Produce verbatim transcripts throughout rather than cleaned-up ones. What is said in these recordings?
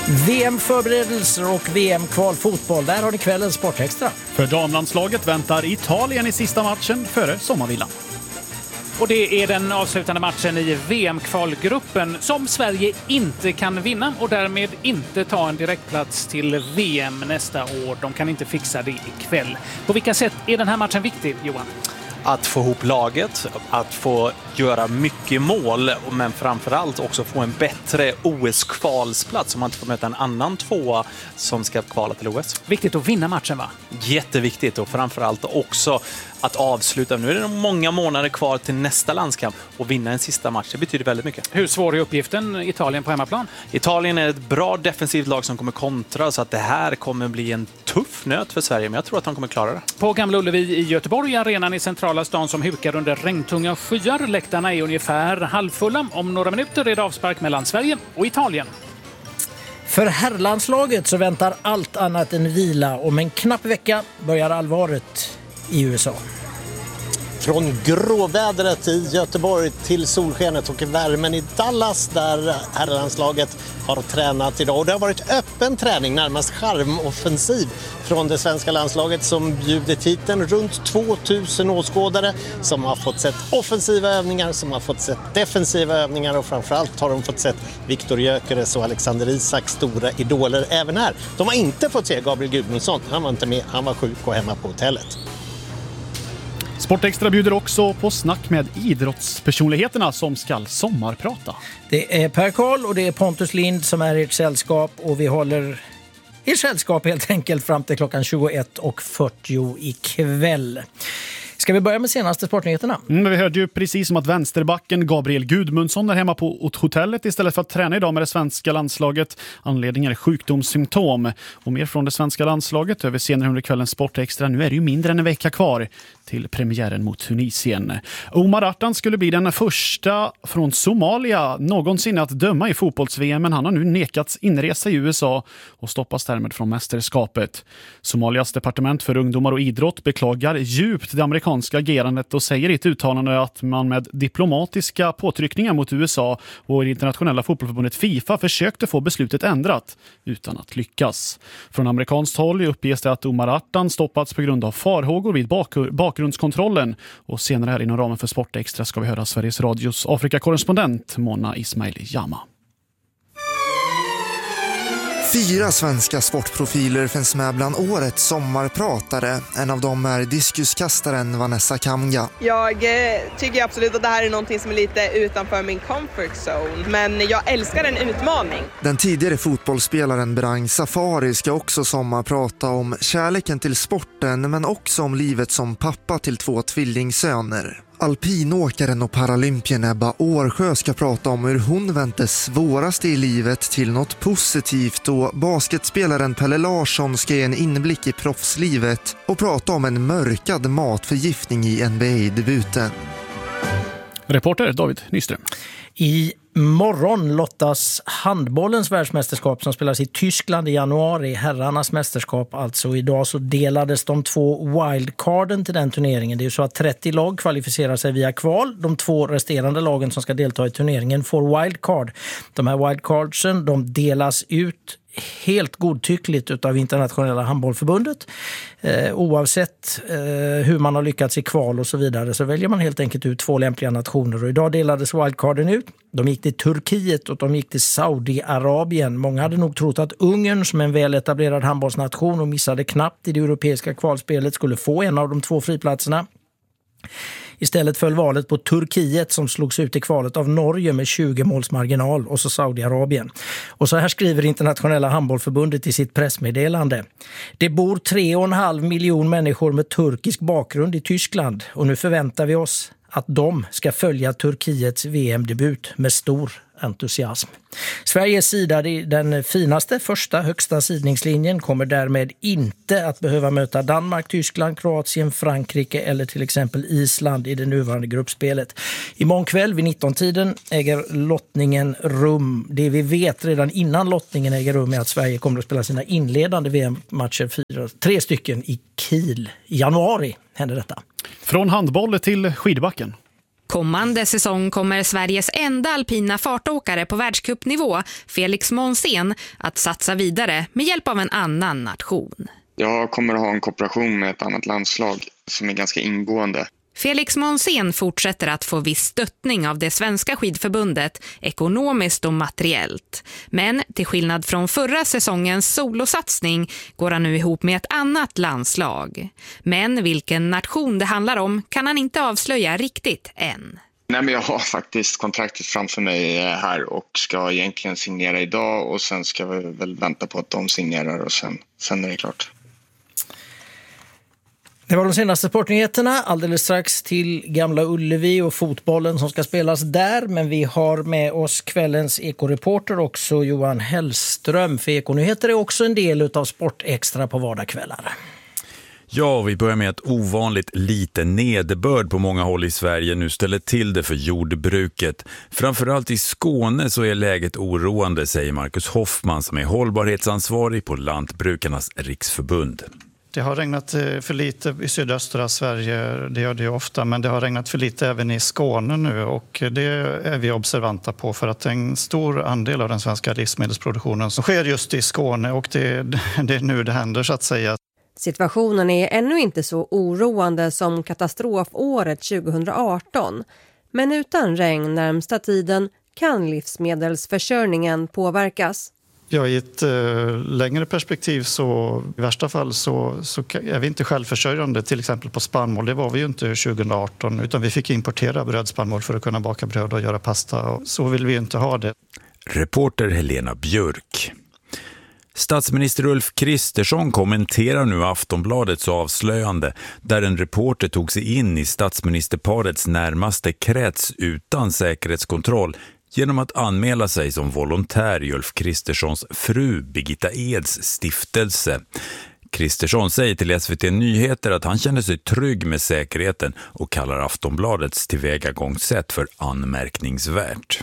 V M-förberedelser och V M-kvalfotboll. Där har ni kvällens Sportextra. För damlandslaget väntar Italien i sista matchen före sommarvilan. Och det är den avslutande matchen i V M-kvalgruppen som Sverige inte kan vinna och därmed inte ta en direktplats till V M nästa år. De kan inte fixa det ikväll. På vilka sätt är den här matchen viktig, Johan? Att få ihop laget, att få göra mycket mål, men framförallt också få en bättre O S-kvalsplats så man inte får möta en annan tvåa som ska kvala till O S. Viktigt att vinna matchen, va? Jätteviktigt, och framförallt också att avsluta. Nu är det många månader kvar till nästa landskamp, och vinna en sista match, det betyder väldigt mycket. Hur svår är uppgiften Italien på hemmaplan? Italien är ett bra defensivt lag som kommer kontra, så att det här kommer bli en tuff nöt för Sverige, men jag tror att de kommer klara det. På Gamla Ullevi i Göteborg, arenan i centrala stan som hukar under regntunga skyar. Läktarna är ungefär halvfulla. Om några minuter är det avspark mellan Sverige och Italien. För herrlandslaget så väntar allt annat än vila. Om en knapp vecka börjar allvaret i U S A. Från gråvädret i Göteborg till solskenet och värmen i Dallas där herrlandslaget har tränat idag. Och det har varit öppen träning, närmast charmoffensiv från det svenska landslaget som bjudit hit en runt tvåtusen åskådare som har fått sett offensiva övningar, som har fått sett defensiva övningar, och framförallt har de fått sett Viktor Gyökeres och Alexander Isaks stora idoler även här. De har inte fått se Gabriel Gudmundsson, han var inte med, han var sjuk och hemma på hotellet. Sportextra bjuder också på snack med idrottspersonligheterna som ska sommarprata. Det är Per Karl och det är Pontus Lind som är ert sällskap, och vi håller ert sällskap helt enkelt fram till klockan tjugoett och fyrtio ikväll. Ska vi börja med senaste sportnyheterna? Mm, vi hörde ju precis som att vänsterbacken Gabriel Gudmundsson är hemma på hotellet istället för att träna idag med det svenska landslaget. Anledningen är sjukdomssymptom. Och mer från det svenska landslaget över senare under kvällens Sportextra. Nu är det ju mindre än en vecka kvar till premiären mot Tunisien. Omar Artan skulle bli den första från Somalia någonsin att döma i fotbolls-V M, men han har nu nekats inresa i U S A och stoppas därmed från mästerskapet. Somalias departement för ungdomar och idrott beklagar djupt det amerikanska agerandet och säger i ett uttalande att man med diplomatiska påtryckningar mot U S A och det internationella fotbollsförbundet FIFA försökte få beslutet ändrat utan att lyckas. Från amerikanskt håll uppges det att Omar Artan stoppats på grund av farhågor vid bak- bakgrundskontrollen, och senare här inom ramen för Sportextra ska vi höra Sveriges Radios Afrika-korrespondent Mona Ismail Jama. Fyra svenska sportprofiler finns med bland årets sommarpratare. En av dem är diskuskastaren Vanessa Kamga. Jag eh, tycker absolut att det här är någonting som är lite utanför min comfort zone. Men jag älskar en utmaning. Den tidigare fotbollsspelaren Brang Safari ska också sommarprata om kärleken till sporten, men också om livet som pappa till två tvillingsöner. Alpinåkaren och paralympien Ebba Årsjö ska prata om hur hon vänt det svåraste i livet till något positivt, och basketspelaren Pelle Larsson ska ge en inblick i proffslivet och prata om en mörkad matförgiftning i N B A-debuten. Reporter David Nyström. I morgon lottas handbollens världsmästerskap som spelas i Tyskland i januari. Herrarnas mästerskap alltså. Idag så delades de två wildcarden till den turneringen. Det är ju så att trettio lag kvalificerar sig via kval. De två resterande lagen som ska delta i turneringen får wildcard. De här wildcardsen de delas ut helt godtyckligt utav internationella handbollförbundet. Eh, oavsett eh, hur man har lyckats i kval och så vidare så väljer man helt enkelt ut två lämpliga nationer. Och idag delades wildcarden ut. De gick till Turkiet och de gick till Saudiarabien. Många hade nog trott att Ungern som en väl etablerad handbollsnation och missade knappt i det europeiska kvalspelet skulle få en av de två friplatserna. Istället föll valet på Turkiet som slogs ut i kvalet av Norge med tjugo måls marginal, och så Saudiarabien. Och så här skriver internationella handbollförbundet i sitt pressmeddelande. Det bor tre och en halv miljon människor med turkisk bakgrund i Tyskland, och nu förväntar vi oss att de ska följa Turkiets V M-debut med stor entusiasm. Sveriges sida, den finaste första högsta sidningslinjen, kommer därmed inte att behöva möta Danmark, Tyskland, Kroatien, Frankrike eller till exempel Island i det nuvarande gruppspelet. Imorgon kväll vid nitton-tiden äger lottningen rum. Det vi vet redan innan lottningen äger rum är att Sverige kommer att spela sina inledande V M-matcher, fyra, tre stycken i Kiel. I januari händer detta. Från handboll till skidbacken. Kommande säsong kommer Sveriges enda alpina fartåkare på världscupnivå, Felix Monsén, att satsa vidare med hjälp av en annan nation. Jag kommer att ha en kooperation med ett annat landslag som är ganska ingående. Felix Monsén fortsätter att få viss stöttning av det svenska skidförbundet, ekonomiskt och materiellt. Men till skillnad från förra säsongens solosatsning går han nu ihop med ett annat landslag. Men vilken nation det handlar om kan han inte avslöja riktigt än. Nej, men jag har faktiskt kontraktet framför mig här och ska egentligen signera idag och sen ska vi väl vänta på att de signerar och sen, sen är det klart. Det var de senaste sportnyheterna. Alldeles strax till Gamla Ullevi och fotbollen som ska spelas där. Men vi har med oss kvällens ekoreporter också, Johan Hellström. För Ekonyheter är också en del av Sportextra på vardagskvällar. Ja, vi börjar med att ovanligt lite nederbörd på många håll i Sverige nu ställer till det för jordbruket. Framförallt i Skåne så är läget oroande, säger Marcus Hoffman som är hållbarhetsansvarig på Lantbrukarnas riksförbund. Det har regnat för lite i sydöstra Sverige, det gör det ofta, men det har regnat för lite även i Skåne nu och det är vi observanta på för att en stor andel av den svenska livsmedelsproduktionen som sker just i Skåne och det, det är nu det händer så att säga. Situationen är ännu inte så oroande som katastrofåret tjugohundraarton, men utan regn närmsta tiden kan livsmedelsförsörjningen påverkas. Ja, i ett äh, längre perspektiv så i värsta fall så, så är vi inte självförsörjande till exempel på spannmål. Det var vi ju inte tjugohundraarton utan vi fick importera brödspannmål för att kunna baka bröd och göra pasta. Och så vill vi inte ha det. Reporter Helena Björk. Statsminister Ulf Kristersson kommenterar nu Aftonbladets avslöjande där en reporter tog sig in i statsministerparets närmaste krets utan säkerhetskontroll genom att anmäla sig som volontär i Ulf Kristerssons fru Birgitta Eds stiftelse. Kristersson säger till S V T Nyheter att han känner sig trygg med säkerheten och kallar Aftonbladets tillvägagångssätt för anmärkningsvärt.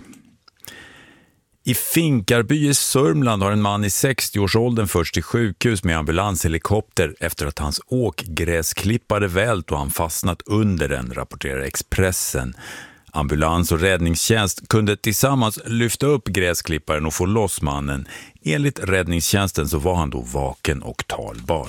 I Finkarby i Sörmland har en man i sextioårsåldern först till sjukhus med ambulanshelikopter efter att hans åkgräsklippare vält och han fastnat under den, rapporterar Expressen. Ambulans och räddningstjänst kunde tillsammans lyfta upp gräsklipparen och få loss mannen. Enligt räddningstjänsten så var han då vaken och talbar.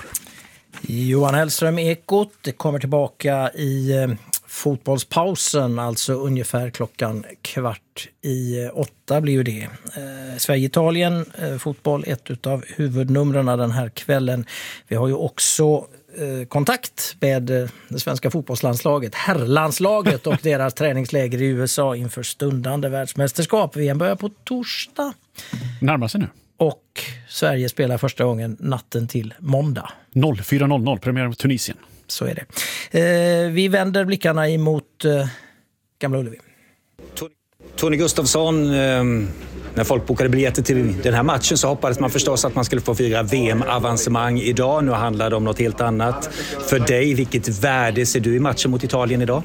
Johan Hellström, Ekot, det kommer tillbaka i eh, fotbollspausen, alltså ungefär klockan kvart i åtta blir ju det. Eh, Sverige-Italien, eh, fotboll, ett av huvudnumren den här kvällen. Vi har ju också eh, kontakt med eh, det svenska fotbollslandslaget, herrlandslaget och deras träningsläger i U S A inför stundande världsmästerskap. V M börjar på torsdag. Närmar sig nu. Och Sverige spelar första gången natten till måndag. noll fyra noll noll, premiär mot Tunisien. Så är det. Eh, vi vänder blickarna emot eh, Gamla Ullevi. Tony Gustafsson, eh, när folk bokade biljetter till den här matchen så hoppades man förstås att man skulle få fira V M-avancemang idag. Nu handlar det om något helt annat. För dig, vilket värde ser du i matchen mot Italien idag?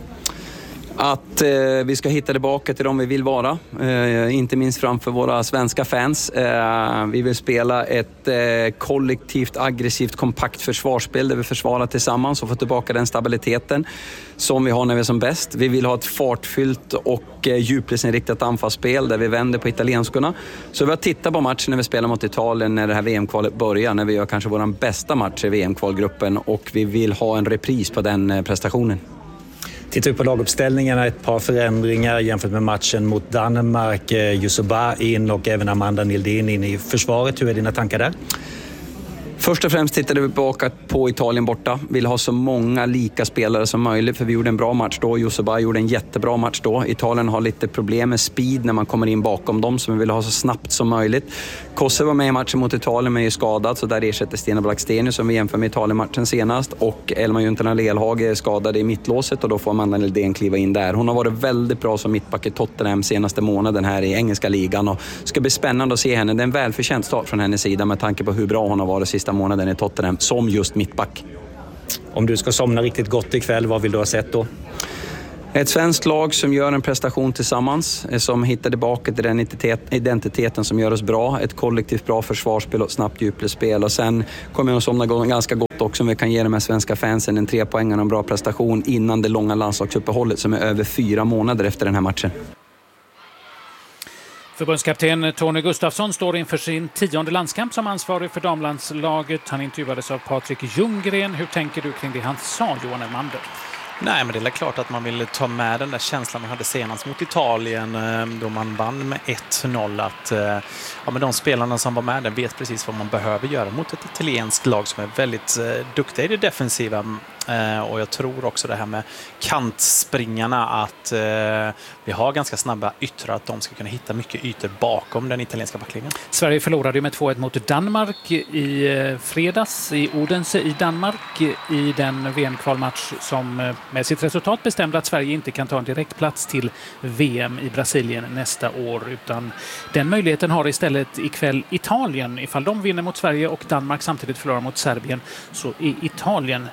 Att eh, vi ska hitta tillbaka till dem vi vill vara, eh, inte minst framför våra svenska fans. Eh, vi vill spela ett eh, kollektivt, aggressivt, kompakt försvarsspel där vi försvarar tillsammans och får tillbaka den stabiliteten som vi har när vi är som bäst. Vi vill ha ett fartfyllt och eh, djupledsinriktat anfallsspel där vi vänder på italienskorna. Så vi har tittat på matchen när vi spelar mot Italien när det här V M-kvalet börjar, när vi gör kanske vår bästa match i V M-kvalgruppen och vi vill ha en repris på den eh, prestationen. Tittar vi på laguppställningarna, ett par förändringar jämfört med matchen mot Danmark. Yusuba in och även Amanda Nildin in i försvaret. Hur är dina tankar där? Först och främst tittade vi tillbaka på Italien borta. Vill ha så många lika spelare som möjligt för vi gjorde en bra match då. Yusuba gjorde en jättebra match då. Italien har lite problem med speed när man kommer in bakom dem så vi vill ha så snabbt som möjligt. Kosse var med i matchen mot Italien men är skadad så där ersätter Stina Blackstenius som vi jämför med Italien-matchen senast och Elma Juntana Lelhage är skadad i mittlåset och då får Amanda Nildén kliva in där. Hon har varit väldigt bra som mittback i Tottenham senaste månaden här i engelska ligan och ska bli spännande att se henne. Det är en välförtjänt start från hennes sida med tanke på hur bra hon har varit sista månaden i Tottenham som just mittback. Om du ska somna riktigt gott ikväll, vad vill du ha sett då? Ett svenskt lag som gör en prestation tillsammans, som hittar tillbaka till den identiteten som gör oss bra. Ett kollektivt bra försvarsspel och snabbt djupledsspel. Och sen kommer jag att somna ganska gott också om vi kan ge de här svenska fansen en tre poäng och en bra prestation innan det långa landslagsuppehållet som är över fyra månader efter den här matchen. Förbundskapten Tony Gustafsson står inför sin tionde landskamp som ansvarig för damlandslaget. Han intervjuades av Patrik Ljunggren. Hur tänker du kring det han sa, Johan Elmander? Nej, men det är klart att man vill ta med den där känslan man hade senast mot Italien då man vann med ett noll. Att ja, men de spelarna som var med där vet precis vad man behöver göra mot ett italienskt lag som är väldigt eh, duktiga i det defensiva. Eh, och jag tror också det här med kantspringarna, att eh, vi har ganska snabba yttrar, att de ska kunna hitta mycket ytor bakom den italienska backlinjen. Sverige förlorade med två ett mot Danmark i eh, fredags i Odense i Danmark i den V M-kvalmatch som eh, med sitt resultat bestämde att Sverige inte kan ta en direktplats till V M i Brasilien nästa år, utan den möjligheten har istället ikväll Italien. Ifall de vinner mot Sverige och Danmark samtidigt förlorar mot Serbien, så är Italien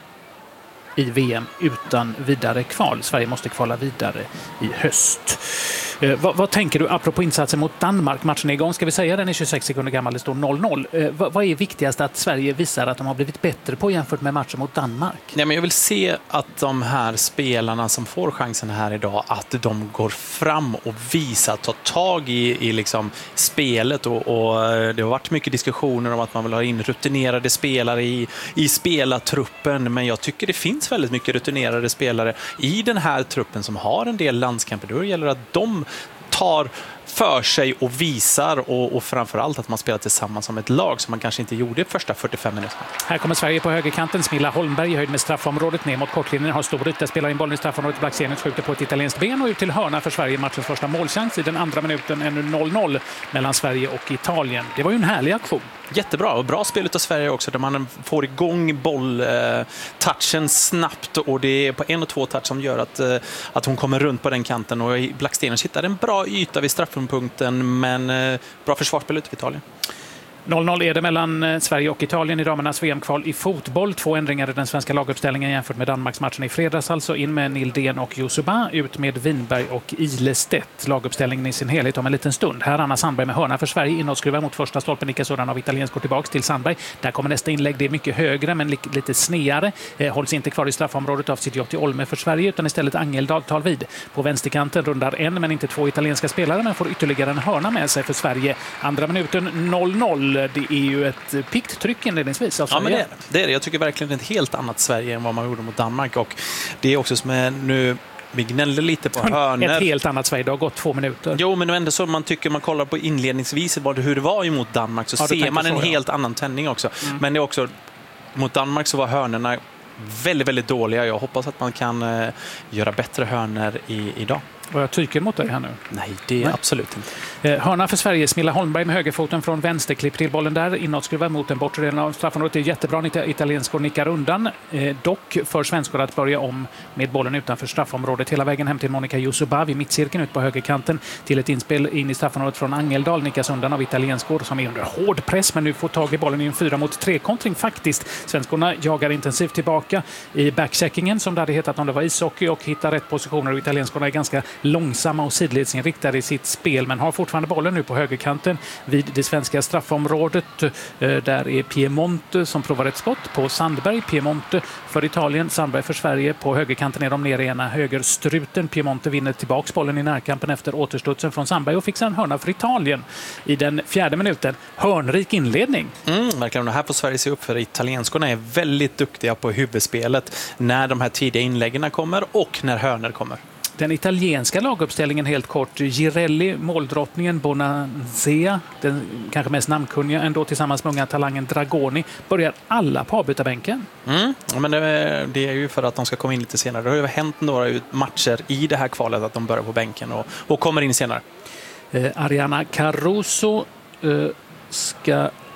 i V M utan vidare kval. Sverige måste kvala vidare i höst. Eh, vad, vad tänker du apropå insatsen mot Danmark? Matchen är igång, ska vi säga, den är tjugosex sekunder gammal, det står noll noll. Eh, vad, vad är viktigast att Sverige visar att de har blivit bättre på jämfört med matchen mot Danmark? Nej, men jag vill se att de här spelarna som får chansen här idag, att de går fram och visar, tar tag i, i liksom spelet. Och, och det har varit mycket diskussioner om att man vill ha in rutinerade spelare i, i spelartruppen, men jag tycker det finns väldigt mycket rutinerade spelare i den här truppen som har en del landskamper. Då gäller det att de tar för sig och visar, och, och framförallt att man spelar tillsammans som ett lag som man kanske inte gjorde i första fyrtiofem minuterna. Här kommer Sverige på högerkanten. Smilla Holmberg i höjd med straffområdet ner mot kortlinjen, har stor yta, spelar in bollen i straffområdet. Blackstenius skjuter på ett italienskt ben och ut till hörna för Sverige. Matchens första målchans i den andra minuten, ännu noll noll mellan Sverige och Italien. Det var ju en härlig aktion. Jättebra, och bra spel av Sverige också, där man får igång boll-touchen snabbt, och det är på en och två touch som gör att, att hon kommer runt på den kanten, och Blackstenius hittar en bra yta vid straffpunkten, men bra försvarsspel ut för Italien. noll noll är det mellan Sverige och Italien i damernas V M-kval i fotboll. Två ändringar i den svenska laguppställningen jämfört med Danmarksmatchen i fredags. Alltså in med Nildén och Josuba, ut med Winberg och Ilestedt. Laguppställningen i sin helhet om en liten stund. Här Anna Sandberg med hörna för Sverige. Inåtskruvar mot första stolpen. Nicka sådan av italiensk går tillbaks till Sandberg. Där kommer nästa inlägg. Det är mycket högre men lite sneare. Eh, hålls inte kvar i straffområdet av Sidiotti Olme för Sverige, utan istället Angeldal tar vid. På vänsterkanten rundar en men inte två italienska spelare, men får ytterligare en hörna med sig för Sverige. Andra minuten noll noll. Det är ju ett pikt tryck inledningsvis. Ja, men det är, det är det. Jag tycker verkligen ett helt annat Sverige än vad man gjorde mot Danmark. Och det är också som är nu... Vi gnäller lite på hörner. Ett helt annat Sverige, det har gått två minuter. Jo, men ändå så man tycker, man kollar på inledningsvis hur det var emot Danmark, så ja, ser man en så, helt ja. annan tändning också. Mm. Men det är också, mot Danmark så var hörnerna väldigt, väldigt dåliga. Jag hoppas att man kan uh, göra bättre hörner i, idag. Och jag tycker mot dig här nu. Nej, det är Nej. absolut inte. Eh, hörna för Sverige. Smilla Holmberg med högerfoten från vänster. Klipp till bollen där. Inåtskruvar mot den bortre delen av straffområdet. Det är jättebra. Italienskor nickar undan. Eh, dock för svenskor att börja om med bollen utanför straffområdet. Hela vägen hem till Monica Josuba vid mittcirkeln ut på högerkanten. Till ett inspel in i straffområdet från Angeldal. Nickas undan av italienskor som är under hård press, men nu får tag i bollen i en fyra mot tre kontring faktiskt. Svenskorna jagar intensivt tillbaka i backcheckingen som det hade hetat om det var ishockey, och hittar rätt positioner. Och italienskorna är ganska långsamma och sidledsinriktade i sitt spel, men har fortfarande bollen nu på högerkanten vid det svenska straffområdet. Där är Piemonte som provar ett skott på Sandberg. Piemonte för Italien, Sandberg för Sverige. På högerkanten är de nere i ena högerstruten. Piemonte vinner tillbaks bollen i närkampen efter återstudsen från Sandberg och fixar en hörna för Italien i den fjärde minuten. Hörnrik inledning. Mm, verkligen. Och här får Sverige se upp, för italienskorna är väldigt duktiga på huvudspelet när de här tidiga inläggen kommer och när hörnor kommer. Den italienska laguppställningen helt kort. Girelli, måldrottningen, Bonanzea, den kanske mest namnkunniga ändå, tillsammans med unga talangen Dragoni, börjar alla på avbytarbänken. Mm, men det, det är ju för att de ska komma in lite senare. Det har ju hänt några matcher i det här kvalet att de börjar på bänken och, och kommer in senare. Eh, Ariana Caruso eh, ska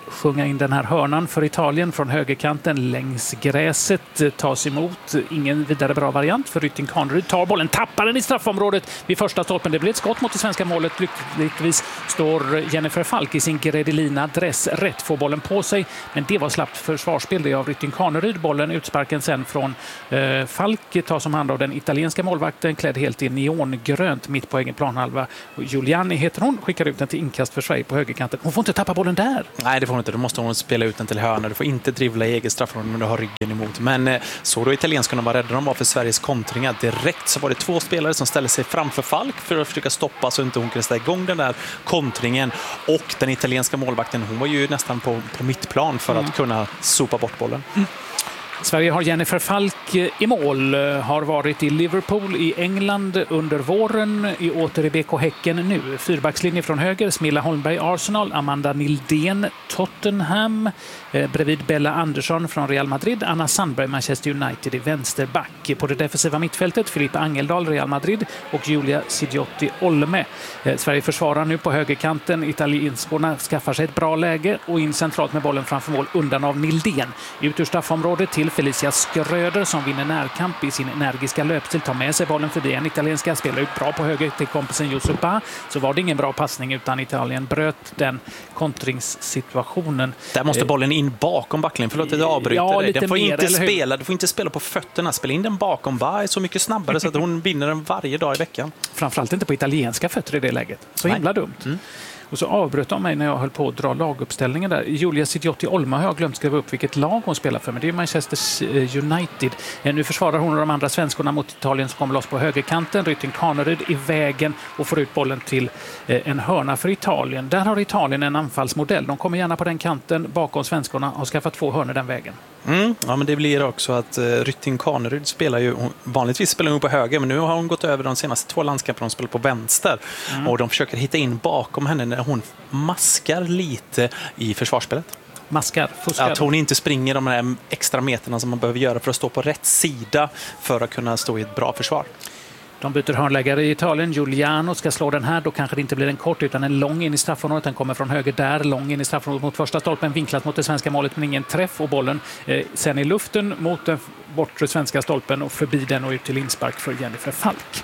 sjunga in den här hörnan för Italien från högerkanten längs gräset. Tas emot. Ingen vidare bra variant för Rytting Kaneryd. Tar bollen, tappar den i straffområdet vid första stolpen. Det blir ett skott mot det svenska målet. Lyckligtvis står Jennifer Falk i sin Gredelina dress rätt, får bollen på sig. Men det var slappt försvarsspel det av Rytting Kaneryd. Bollen utsparken sen från eh, Falk tar som hand av den italienska målvakten, klädd helt i neongrönt mitt på egen planhalva. Giuliani heter hon, skickar ut den till inkast för Sverige på högerkanten. Hon får inte tappa bollen där. Nej, det får hon inte. Då måste hon spela ut den till hörna. Du får inte dribbla i eget straffområde när du har ryggen emot. Men eh, så då italienskarna var rädda de var för Sveriges kontringar. Direkt så var det två spelare som ställde sig framför Falk för att försöka stoppa så inte hon kunde ställa igång den där kontringen. Och den italienska målvakten, hon var ju nästan på, på mittplan för mm. att kunna sopa bort bollen. Mm. Sverige har Jennifer Falk i mål, har varit i Liverpool i England under våren, i åter i B K Häcken nu. Fyrbackslinje från höger, Smilla Holmberg Arsenal, Amanda Nildén Tottenham, eh, bredvid Bella Andersson från Real Madrid, Anna Sandberg Manchester United i vänsterback. På det defensiva mittfältet Filippa Angeldal Real Madrid och Julia Sidiotti Olme. Eh, Sverige försvarar nu på högerkanten, italienskorna skaffar sig ett bra läge och in centralt med bollen framför mål undan av Nildén. Ut ur straffområdet till Felicia Skröder som vinner närkamp i sin energiska löpstil, tar med sig bollen förbi en italienska, spelar ut bra på höger till kompisen Josupa. Så var det ingen bra passning utan Italien bröt den kontringssituationen. Där måste bollen in bakom backlinjen. Förlåt att jag avbryter ja, dig. Den får mer, inte spela, du får inte spela på fötterna. Spela in den bakom. Bara är så mycket snabbare så att hon vinner den varje dag i veckan. Framförallt inte på italienska fötter i det läget. Så himla dumt. Mm. Och så avbröt de mig när jag höll på att dra laguppställningen där. Julia Sidiotti Olma har jag glömt skriva upp vilket lag hon spelar för, men det är Manchester United. Nu försvarar hon och de andra svenskorna mot Italien som kommer loss på högerkanten. Rytting Kaneryd i vägen och får ut bollen till en hörna för Italien. Där har Italien en anfallsmodell. De kommer gärna på den kanten bakom svenskorna och har skaffat två hörnor den vägen. Mm, ja, men det blir också att uh, Rytting Kaneryd spelar ju, hon, vanligtvis spelar hon på höger, men nu har hon gått över de senaste två landskamperna hon spelar på vänster. Mm. Och de försöker hitta in bakom henne när hon maskar lite i försvarsspelet. Maskar, fuskar. Att hon inte springer de här extra meterna som man behöver göra för att stå på rätt sida för att kunna stå i ett bra försvar. De byter hörnläggare i Italien. Giuliano ska slå den här. Då kanske det inte blir en kort utan en lång in i straffområdet. Den kommer från höger där. Lång in i straffområdet mot första stolpen. Vinklat mot det svenska målet men ingen träff. Och bollen eh, sen i luften mot den bortre svenska stolpen och förbi den och ut till inspark för Jennifer Falk.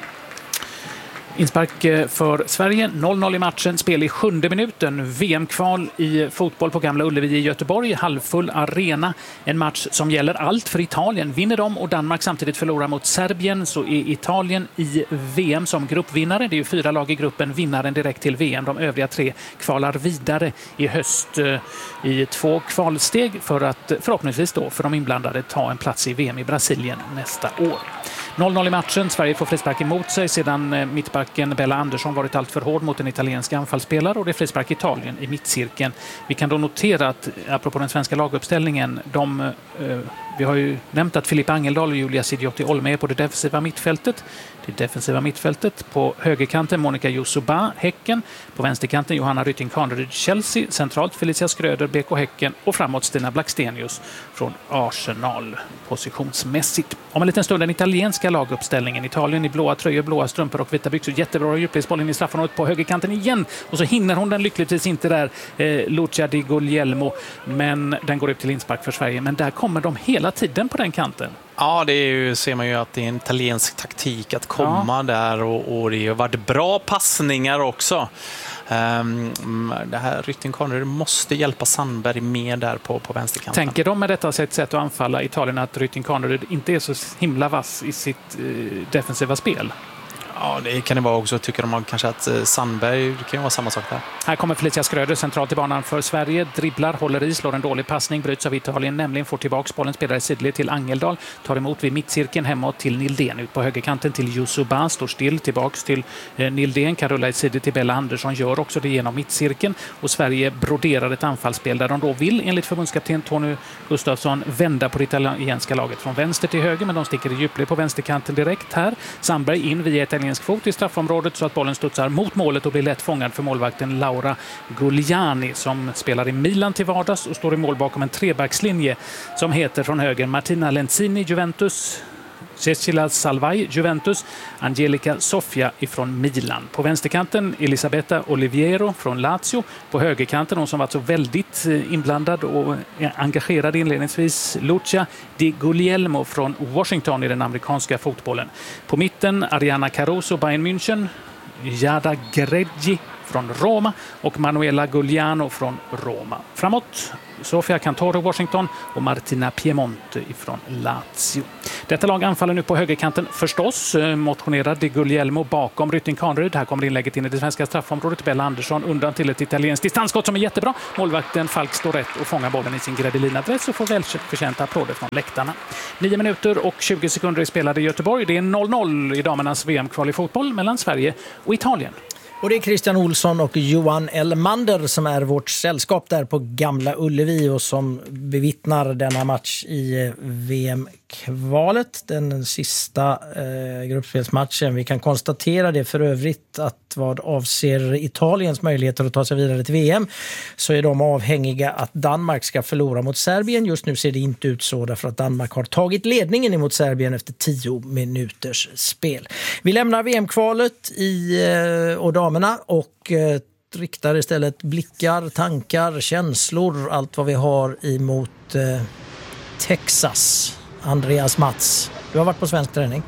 Inspark för Sverige, noll noll i matchen, spel i sjunde minuten. V M-kval i fotboll på Gamla Ullevi i Göteborg, halvfull arena. En match som gäller allt för Italien. Vinner de och Danmark samtidigt förlorar mot Serbien så är Italien i V M som gruppvinnare. Det är ju fyra lag i gruppen, vinnaren direkt till V M. De övriga tre kvalar vidare i höst i två kvalsteg för att förhoppningsvis då för de inblandade ta en plats i V M i Brasilien nästa år. noll noll i matchen, Sverige får frispark emot sig sedan mittbacken Bella Andersson varit allt för hård mot en italiensk anfallsspelare och det är frispark Italien i mittcirkeln. Vi kan då notera att, apropå den svenska laguppställningen, de, eh, vi har ju nämnt att Filippa Angeldal och Julia Sidiotti Olme är på det defensiva mittfältet. Det defensiva mittfältet på högerkanten Monica Josuba, Häcken. På vänsterkanten Johanna Rytting Kaneryd, Chelsea. Centralt Felicia Skröder, B K Häcken. Och framåt Stina Blackstenius från Arsenal positionsmässigt. Om en liten stund den italienska laguppställningen. Italien i blåa tröjor, blåa strumpor och vita byxor. Jättebra djupledsbollen i straffområdet på högerkanten igen. Och så hinner hon den lyckligtvis inte där, eh, Lucia di Guglielmo. Men den går ut till inspark för Sverige. Men där kommer de hela tiden på den kanten. Ja, det är ju, ser man ju att det är en italiensk taktik att komma ja. där och, och det har varit bra passningar också. Um, det här Rytting Kaneryd måste hjälpa Sandberg med där på, på vänsterkanten. Tänker de med detta sätt, sätt att anfalla Italien att Rytting Kaneryd inte är så himla vass i sitt eh, defensiva spel? Ja, det kan det vara också. Tycker de kanske att Sandberg, det kan ju vara samma sak där. Här kommer Felicia Skröder centralt i banan för Sverige. Dribblar, håller i, slår en dålig passning, bryts av Italien. Nämligen får tillbaka bollen, spelar i sidled till Angeldal. Tar emot vid mittcirkeln hemåt till Nildén. Ut på högerkanten till Josuba, står still, tillbaks till eh, Nildén. Kan rulla i sidled till Bella Andersson, gör också det genom mittcirkeln. Och Sverige broderar ett anfallsspel där de då vill, enligt förbundskapten Tony Gustafsson, vända på det italienska laget från vänster till höger. Men de sticker i djupled på vänsterkanten direkt här. Sandberg in via Italien fot i straffområdet så att bollen studsar mot målet och blir lätt fångad för målvakten Laura Giuliani som spelar i Milan till vardags och står i mål bakom en trebackslinje som heter från höger Martina Lenzini, Juventus, Cecilia Salvai, Juventus, Angelica Sofia ifrån Milan. På vänsterkanten Elisabetta Oliviero från Lazio. På högerkanten, hon som var så väldigt inblandad och engagerad inledningsvis, Lucia Di Guglielmo från Washington i den amerikanska fotbollen. På mitten Ariana Caruso, Bayern München, Jada Greggi från Roma och Manuela Gugliano från Roma. Framåt Sofia Cantoro, Washington och Martina Piemonte ifrån Lazio. Detta lag anfaller nu på högerkanten förstås. Motionerad Di Guglielmo bakom Rytting Kaneryd. Här kommer inlägget in i det svenska straffområdet. Bella Andersson undan till ett italienskt distansskott som är jättebra. Målvakten Falk står rätt och fångar bollen i sin Gredelina-dress och får välförtjänta applåder från läktarna. nio minuter och tjugo sekunder spelade i Göteborg. Det är noll noll i damernas V M-kval i fotboll mellan Sverige och Italien. Och det är Christian Olsson och Johan Elmander som är vårt sällskap där på Gamla Ullevi och som bevittnar denna match i V M-kvalet. Den sista eh, gruppspelsmatchen. Vi kan konstatera det för övrigt att vad avser Italiens möjligheter att ta sig vidare till V M så är de avhängiga att Danmark ska förlora mot Serbien. Just nu ser det inte ut så därför att Danmark har tagit ledningen emot Serbien efter tio minuters spel. Vi lämnar V M-kvalet i, eh, och damerna och eh, riktar istället blickar, tankar, känslor, allt vad vi har emot eh, Texas. Andreas Mats, du har varit på svensk träning.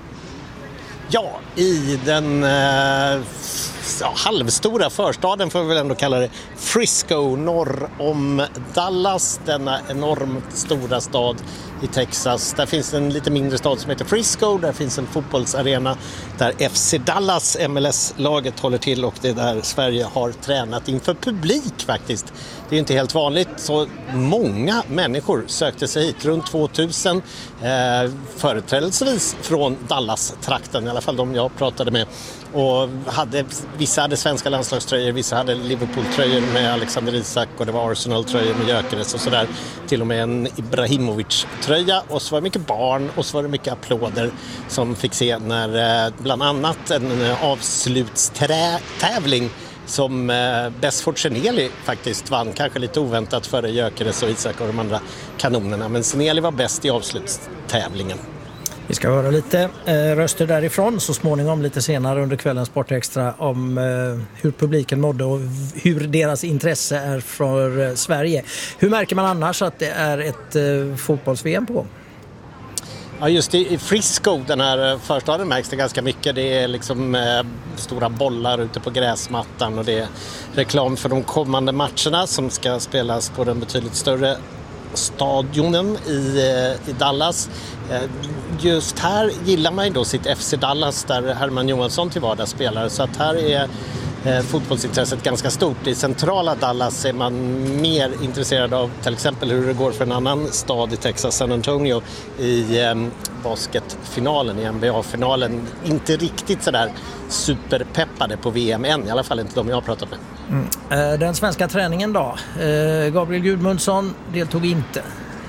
Ja, i den eh, ja, halvstora förstaden får vi väl ändå kalla det, Frisco norr om Dallas, denna enormt stora stad i Texas. Där finns en lite mindre stad som heter Frisco, där finns en fotbollsarena där F C Dallas, M L S-laget, håller till och det är där Sverige har tränat inför publik faktiskt. Det är inte helt vanligt, så många människor sökte sig hit, runt tvåtusen, eh, företrädelsevis från Dallas-trakten, i alla fall de jag pratade med. Och hade, vissa hade svenska landslagströjor, vissa hade Liverpool-tröjor med Alexander Isak och det var Arsenal-tröjor med Gyökeres och sådär. Till och med en Ibrahimovic-tröja och så var det mycket barn och så var det mycket applåder som fick se när eh, bland annat en eh, avslutstävling som eh, Besford Seneli faktiskt vann, kanske lite oväntat före Gyökeres och Isak och de andra kanonerna. Men Seneli var bäst i avslutstävlingen. Vi ska höra lite eh, röster därifrån så småningom lite senare under kvällens Sportextra om eh, hur publiken mådde och hur deras intresse är för eh, Sverige. Hur märker man annars att det är ett eh, fotbolls-V M på? Ja, just i Frisco, den här förstaden, märks det ganska mycket. Det är liksom eh, stora bollar ute på gräsmattan och det är reklam för de kommande matcherna som ska spelas på den betydligt större stadionen i, i Dallas. Just här gillar man ju då sitt F C Dallas där Herman Johansson till vardags spelar, så att här är eh, fotbollsintresset ganska stort. I centrala Dallas är man mer intresserad av till exempel hur det går för en annan stad i Texas, San Antonio, i eh, basketfinalen, i N B A-finalen. Inte riktigt sådär superpeppade på V M än, i alla fall inte de jag har pratat med. Mm. Den svenska träningen då? Gabriel Gudmundsson deltog inte.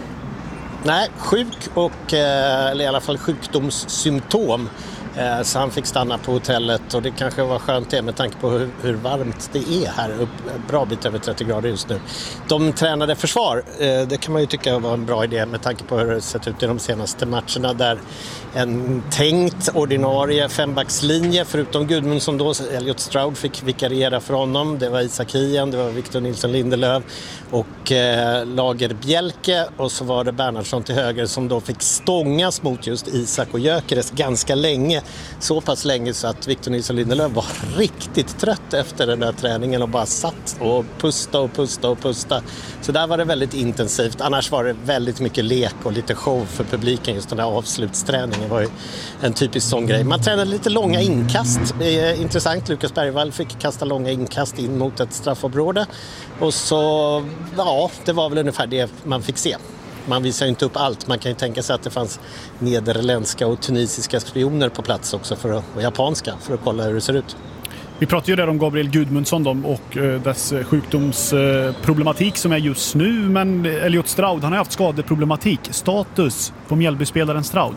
Nej, sjuk och, eller i alla fall sjukdomssymptom. Så han fick stanna på hotellet och det kanske var skönt det med tanke på hur, hur varmt det är här upp, bra bit över trettio grader just nu. De tränade försvar, det kan man ju tycka var en bra idé med tanke på hur det sett ut i de senaste matcherna där en tänkt ordinarie fembackslinje förutom Gudmundsson då, Elliot Stroud fick vikariera för honom, det var Isak Hien, det var Victor Nilsson Lindelöf och eh, Lager Bjelke och så var det Bernhardsson till höger som då fick stångas mot just Isak och Gyökeres ganska länge. Så pass länge så att Victor Nilsson Lindelöf var riktigt trött efter den där träningen och bara satt och pusta och pusta och pusta. Så där var det väldigt intensivt. Annars var det väldigt mycket lek och lite show för publiken. Just den där avslutsträningen var ju en typisk sån grej. Man tränade lite långa inkast. Det är intressant. Lukas Bergvall fick kasta långa inkast in mot ett straffområde. Och så, ja, det var väl ungefär det man fick se. Man visar ju inte upp allt. Man kan ju tänka sig att det fanns nederländska och tunisiska spioner på plats också för att, och japanska för att kolla hur det ser ut. Vi pratar ju där om Gabriel Gudmundsson då, och eh, dess sjukdomsproblematik eh, som är just nu. Men Elliot Stroud, han har haft skadeproblematik. Status på Mjällbyspelaren Stroud?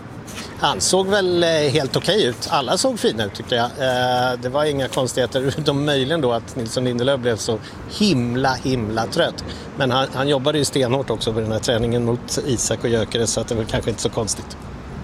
Han såg väl helt okej ut. Alla såg fina ut tyckte jag. Det var inga konstigheter, utom möjligen då att Nilsson Lindelöf blev så himla, himla trött. Men han, han jobbade ju stenhårt också på den här träningen mot Isak och Gyökeres så att det var kanske inte så konstigt.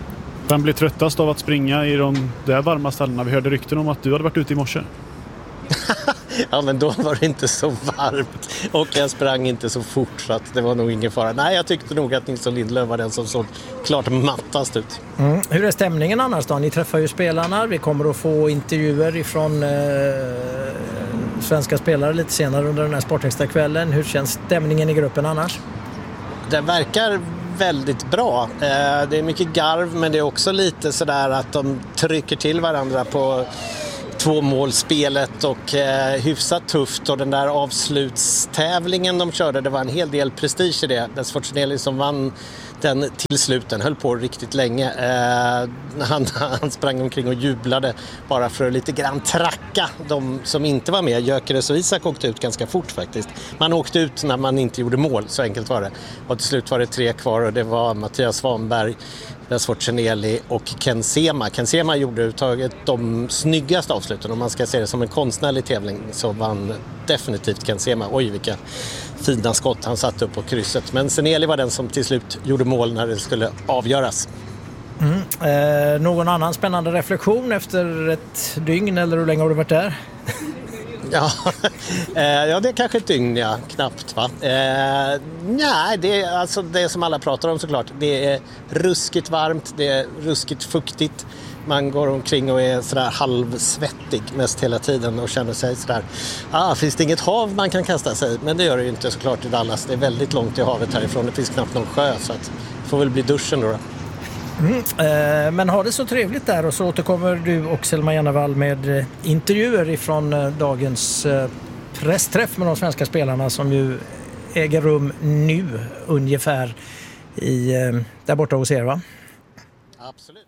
Vem blir tröttast av att springa i de där varma ställena? Vi hörde rykten om att du hade varit ute i morse. Ja, men då var det inte så varmt och jag sprang inte så fort så att det var nog ingen fara. Nej, jag tyckte nog att Nilsson Lindlöf var den som såg klart mattast ut. Mm. Hur är stämningen annars då? Ni träffar ju spelarna. Vi kommer att få intervjuer ifrån eh, svenska spelare lite senare under den här Sportextra-kvällen. Hur känns stämningen i gruppen annars? Det verkar väldigt bra. Eh, det är mycket garv, men det är också lite sådär att de trycker till varandra på tvåmålsspelet och eh, hyfsat tufft, och den där avslutstävlingen de körde, det var en hel del prestige i det. Sfortunelli som vann den till sluten höll på riktigt länge. Eh, han, han sprang omkring och jublade bara för att lite grann tracka de som inte var med. Gyökeres och Isak åkte ut ganska fort faktiskt. Man åkte ut när man inte gjorde mål, så enkelt var det. Och till slut var det tre kvar och det var Mattias Svanberg, Sfortunelli och Ken Sema. Ken Sema gjorde uttaget de snyggaste avsluten. Om man ska se det som en konstnärlig tävling så vann definitivt Ken Sema. Oj, vilka fina skott han satte upp på krysset. Men Seneli var den som till slut gjorde mål när det skulle avgöras. Mm. Eh, någon annan spännande reflektion efter ett dygn, eller hur länge har du varit där? Ja, eh, ja, det är kanske ett dygn, ja, knappt va. Eh, nej, det är alltså det som alla pratar om såklart. Det är ruskigt varmt, det är ruskigt fuktigt. Man går omkring och är sådär halvsvettig mest hela tiden och känner sig sådär, ah, finns det inget hav man kan kasta sig i? Men det gör det ju inte såklart i Dallas. Det är väldigt långt i havet härifrån, det finns knappt någon sjö, så att det får väl bli duschen då. Mm, eh, men ha det så trevligt där, och så återkommer du och Selma Jannevall med eh, intervjuer ifrån eh, dagens eh, pressträff med de svenska spelarna som ju äger rum nu ungefär i, eh, där borta hos er, va? Absolut.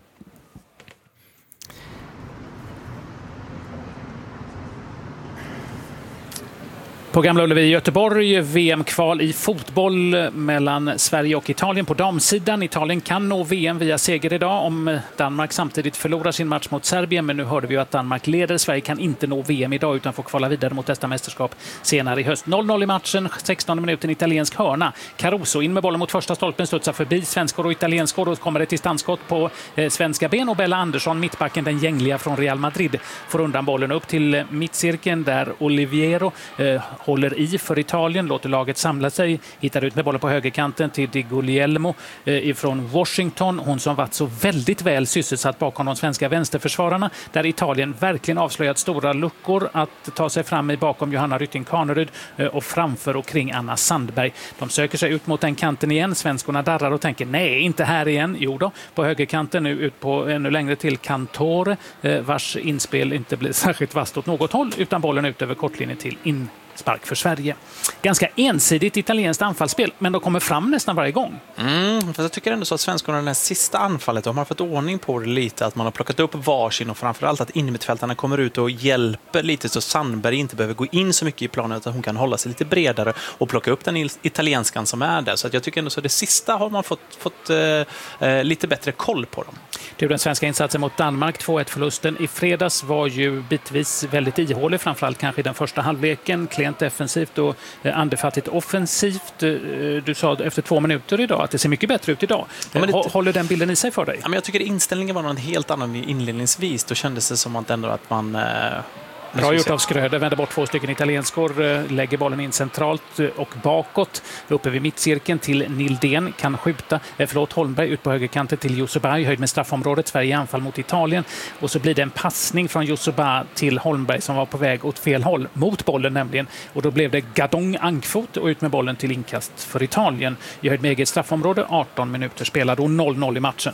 På Gamla Ullevi i Göteborg, V M-kval i fotboll mellan Sverige och Italien på damsidan. Italien kan nå V M via seger idag om Danmark samtidigt förlorar sin match mot Serbien. Men nu hörde vi att Danmark leder. Sverige kan inte nå V M idag utan får kvala vidare mot nästa mästerskap senare i höst. noll noll i matchen, sextonde minuten italiensk hörna. Caruso in med bollen mot första stolpen, studsar förbi svenskor och italienskor och kommer ett distansskott på eh, svenska ben. Och Bella Andersson, mittbacken, den gängliga från Real Madrid, får undan bollen upp till mittcirkeln där Oliviero eh, håller i för Italien, låter laget samla sig, hittar ut med bollen på högerkanten till Di Guglielmo eh, ifrån Washington. Hon som varit så väldigt väl sysselsatt bakom de svenska vänsterförsvararna, där Italien verkligen avslöjat stora luckor att ta sig fram i bakom Johanna Rytting-Kaneryd eh, och framför och kring Anna Sandberg. De söker sig ut mot den kanten igen. Svenskorna darrar och tänker, nej, inte här igen. Jo då, på högerkanten nu ut på ännu längre till Cantore, eh, vars inspel inte blir särskilt vast åt något håll, utan bollen ut över kortlinjen till in spark för Sverige. Ganska ensidigt italienskt anfallsspel, men de kommer fram nästan varje gång. Mm, för jag tycker ändå så att svenskarna det här sista anfallet, de har fått ordning på det lite, att man har plockat upp varsin och framförallt att innermittfältarna kommer ut och hjälper lite så Sandberg inte behöver gå in så mycket i planen, utan hon kan hålla sig lite bredare och plocka upp den italienskan som är där. Så att jag tycker ändå så det sista har man fått, fått eh, lite bättre koll på dem. Det den svenska insatsen mot Danmark, två ett förlusten i fredags, var ju bitvis väldigt ihålig, framförallt kanske i den första halvleken, klent defensivt och andefattigt offensivt. Du sa efter två minuter idag att det ser mycket bättre ut idag. Ja, men det... Håller den bilden i sig för dig? Ja, men jag tycker inställningen var någon helt annan inledningsvis. Då kändes det som att, ändå att man... Bra gjort av Skröder, vänder bort två stycken italienskor, lägger bollen in centralt och bakåt, uppe vid mittcirkeln till Nildén, kan skjuta, förlåt Holmberg ut på högerkanten till Yusubai, höjd med straffområdet, Sverige i anfall mot Italien, och så blir det en passning från Yusubai till Holmberg som var på väg åt fel håll, mot bollen nämligen, och då blev det Gadong ankfot och ut med bollen till inkast för Italien i höjd med eget straffområde, arton minuter spelade och noll noll i matchen.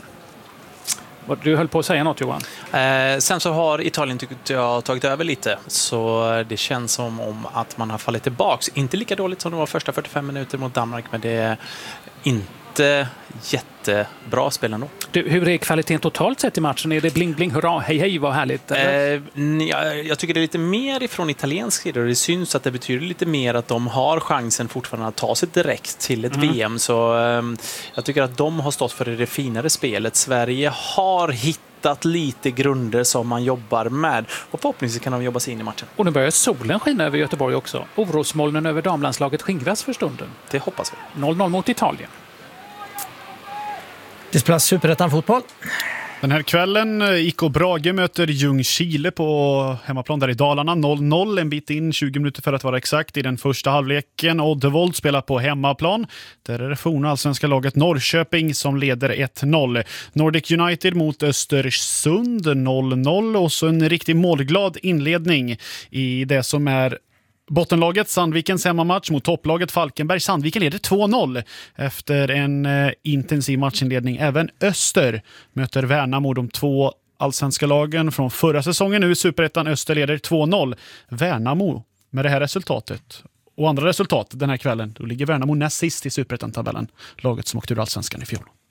Du höll på att säga något, Johan. Eh, sen så har Italien tyckt jag tagit över lite. Så det känns som om att man har fallit tillbaks. Inte lika dåligt som det var första fyrtiofem minuter mot Danmark, men det är inte jättebra spel ändå. Du, hur är kvaliteten totalt sett i matchen? Är det bling bling, hurra, hej hej, vad härligt? Eh, jag, jag tycker det är lite mer ifrån italiensk sida, och det syns att det betyder lite mer att de har chansen fortfarande att ta sig direkt till ett mm. V M. Så eh, jag tycker att de har stått för det finare spelet. Sverige har hittat lite grunder som man jobbar med, och förhoppningsvis kan de jobba sig in i matchen. Och nu börjar solen skina över Göteborg också. Orosmolnen över damlandslaget skingras för stunden. Det hoppas vi. noll noll mot Italien. Det spelas Superettan fotboll. Den här kvällen I K Brage möter Ljungskile på hemmaplan där i Dalarna. noll noll, en bit in, tjugo minuter för att vara exakt i den första halvleken. Oddevold spelar på hemmaplan. Där är det forna allsvenska laget Norrköping som leder ett noll. Nordic United mot Östersund noll noll. Och så en riktigt målglad inledning i det som är bottenlaget Sandvikens hemmamatch mot topplaget Falkenberg. Sandviken leder två noll efter en eh, intensiv matchinledning. Även Öster möter Värnamo, de två allsvenska lagen från förra säsongen. Nu i Superettan. Öster leder två noll. Värnamo med det här resultatet och andra resultat den här kvällen. Då ligger Värnamo näst sist i Superettan-tabellen. Laget som åkte ur allsvenskan i fjol.